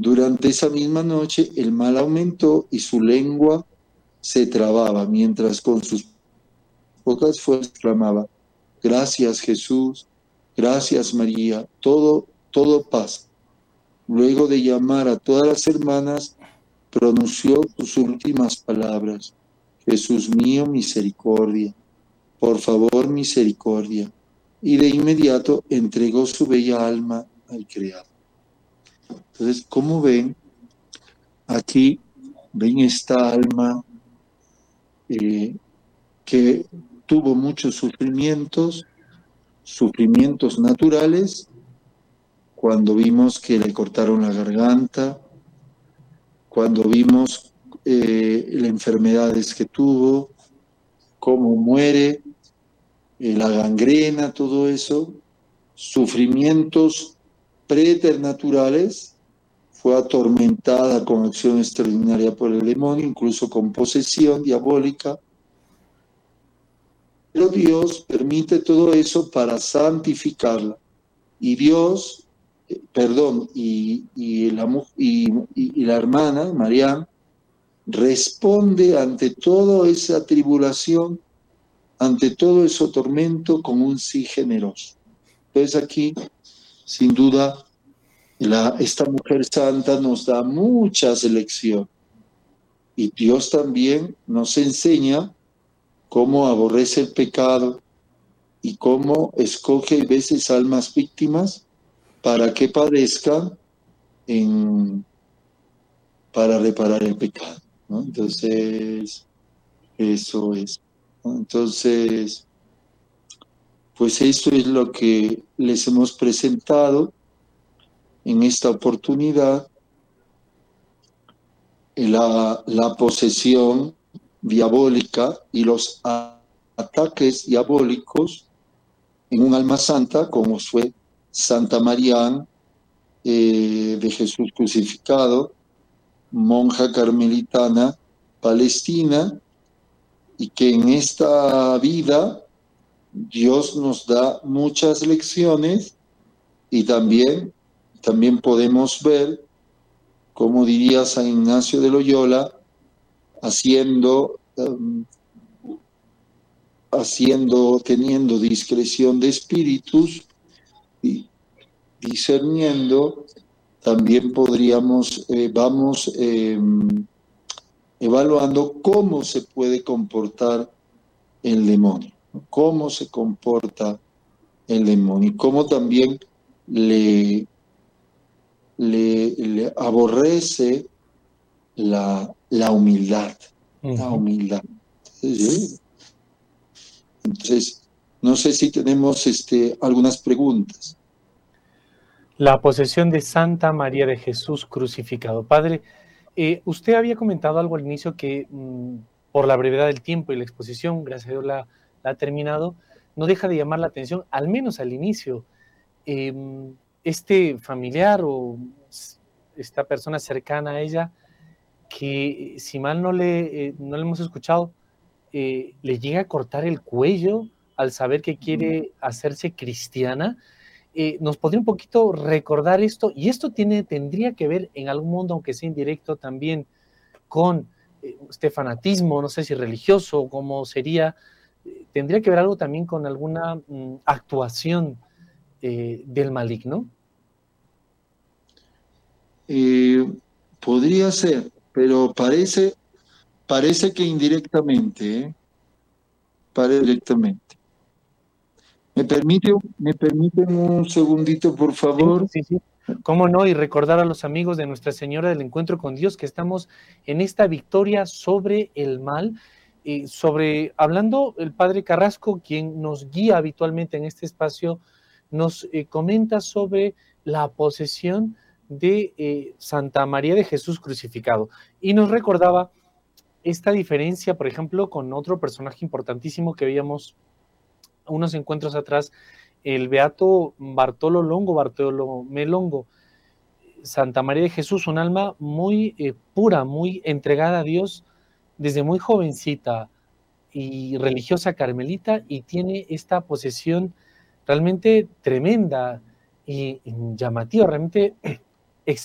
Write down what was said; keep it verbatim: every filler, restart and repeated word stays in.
Durante esa misma noche el mal aumentó y su lengua se trababa, mientras con sus pocas fuerzas exclamaba: gracias Jesús, gracias María, todo, todo pasa. Luego de llamar a todas las hermanas, pronunció sus últimas palabras: Jesús mío, misericordia, por favor, misericordia. Y de inmediato entregó su bella alma al Creador. Entonces, ¿cómo ven? Aquí ven esta alma eh, que tuvo muchos sufrimientos, sufrimientos naturales, cuando vimos que le cortaron la garganta, cuando vimos eh, las enfermedades que tuvo, cómo muere, eh, la gangrena, todo eso, sufrimientos preternaturales. Fue atormentada con acción extraordinaria por el demonio, incluso con posesión diabólica. Pero Dios permite todo eso para santificarla. Y Dios, eh, perdón, y, y, la, y, y la hermana, Mariam, responde ante toda esa tribulación, ante todo ese tormento, con un sí generoso. Entonces aquí, sin duda, La, esta mujer santa nos da muchas lecciones y Dios también nos enseña cómo aborrece el pecado y cómo escoge a veces almas víctimas para que padezcan en, para reparar el pecado, ¿no? Entonces, eso es, ¿no? Entonces, pues esto es lo que les hemos presentado en esta oportunidad. La, la posesión diabólica y los a, ataques diabólicos en un alma santa, como fue Santa María eh, de Jesús crucificado, monja carmelitana palestina, y que en esta vida Dios nos da muchas lecciones y también, también podemos ver, como diría San Ignacio de Loyola, haciendo, um, haciendo, teniendo discreción de espíritus y discerniendo, también podríamos, eh, vamos eh, evaluando cómo se puede comportar el demonio, cómo se comporta el demonio y cómo también le, le, le aborrece la, la humildad, uh-huh. la humildad. Entonces, entonces, no sé si tenemos este, algunas preguntas. La posesión de Santa María de Jesús crucificado. Padre, eh, usted había comentado algo al inicio que mmm, por la brevedad del tiempo y la exposición, gracias a Dios la, la ha terminado, no deja de llamar la atención, al menos al inicio. Eh, este familiar o esta persona cercana a ella, que si mal no le, eh, no le hemos escuchado, eh, le llega a cortar el cuello al saber que quiere hacerse cristiana. Eh, ¿Nos podría un poquito recordar esto? Y esto tiene, tendría que ver en algún modo, aunque sea indirecto, también con eh, este fanatismo, no sé si religioso, cómo sería, eh, tendría que ver algo también con alguna mm, actuación eh, del maligno. Eh, podría ser, pero parece, parece que indirectamente, ¿eh? Parece directamente. ¿Me permite, ¿Me permiten un segundito, por favor? Sí, sí, sí. ¿Cómo no? Y recordar a los amigos de Nuestra Señora del Encuentro con Dios que estamos en esta victoria sobre el mal. Eh, sobre, hablando el Padre Carrasco, quien nos guía habitualmente en este espacio, nos eh, comenta sobre la posesión de eh, Santa María de Jesús crucificado. Y nos recordaba esta diferencia, por ejemplo, con otro personaje importantísimo que veíamos unos encuentros atrás, el beato Bartolo Longo, Bartolomé Longo. Santa María de Jesús, un alma muy eh, pura, muy entregada a Dios desde muy jovencita y religiosa carmelita, y tiene esta posesión realmente tremenda y llamativa. Realmente